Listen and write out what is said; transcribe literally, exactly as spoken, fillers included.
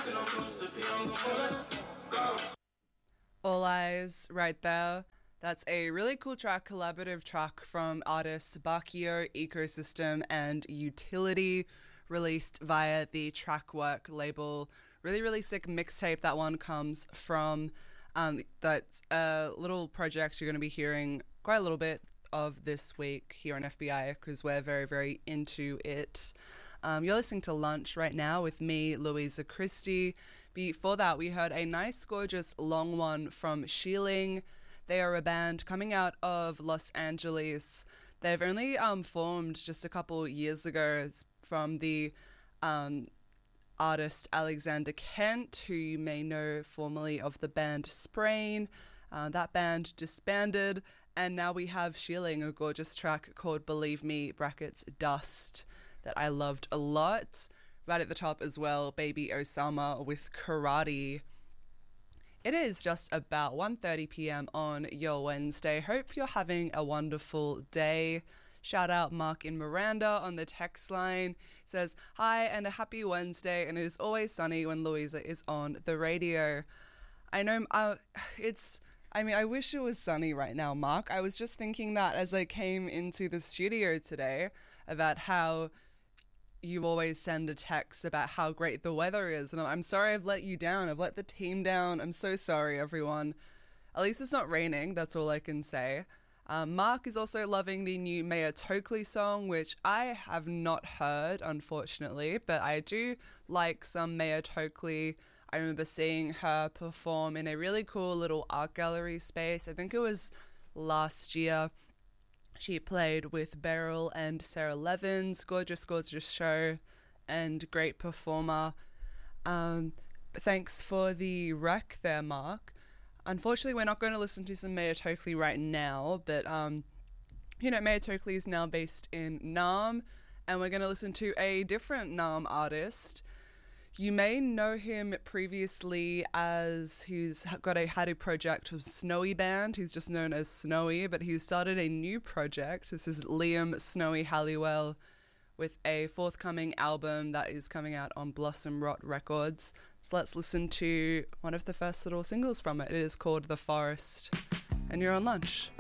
All Eyes right there. That's a really cool track, collaborative track from artists Bakio, Ecosystem, and Utility, released via the Trackwork label. Really, really sick mixtape. That one comes from um, that uh, little project you're going to be hearing quite a little bit of this week here on F B I because we're very, very into it. Um, you're listening to Lunch right now with me, Louisa Christie. Before that, we heard a nice, gorgeous long one from Sheeling. They are a band coming out of Los Angeles. They've only um, formed just a couple years ago from the um, artist Alexander Kent, who you may know formerly of the band Sprain. Uh, that band disbanded, and now we have Sheeling, a gorgeous track called Believe Me, brackets, Dust, that I loved a lot. Right at the top as well, Baby Osama with Karate. It is just about one thirty p.m. on your Wednesday. Hope you're having a wonderful day. Shout out Mark in Miranda on the text line. It says, hi and a happy Wednesday, and it is always sunny when Louisa is on the radio. I know uh, it's... I mean, I wish it was sunny right now, Mark. I was just thinking that as I came into the studio today about how you always send a text about how great the weather is. And I'm sorry I've let you down. I've let the team down. I'm so sorry, everyone. At least it's not raining. That's all I can say. Um, Mark is also loving the new Maya Tokley song, which I have not heard, unfortunately. But I do like some Maya Tokley. I remember seeing her perform in a really cool little art gallery space. I think it was last year. She played with Beryl and Sarah Levins. Gorgeous, gorgeous show and great performer. Um, thanks for the rec there, Mark. Unfortunately, we're not going to listen to some Maya Tokley right now, but, um, you know, Maya Tokley is now based in Naarm, and we're going to listen to a different Naarm artist. You may know him previously as he's got a had a project with Snowy Band. He's just known as Snowy, but he's started a new project. This is Liam Snowy Halliwell with a forthcoming album that is coming out on Blossom Rot Records. So let's listen to one of the first little singles from it. It is called The Forest, and you're on Lunch.